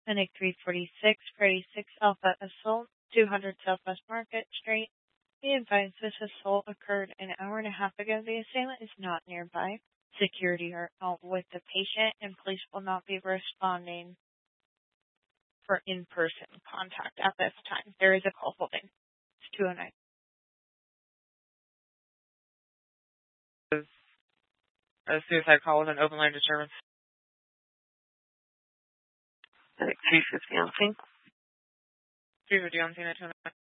Clinic 346, Prairie 6 Alpha Assault, 200 Southwest Market Street. Be advised this assault occurred an hour and a half ago. The assailant is not nearby. Security are out with the patient, and police will not be responding for in-person contact at this time. There is a call holding. It's 209. A suicide call with an open line disturbance. 350 on scene. 350 on scene at 209.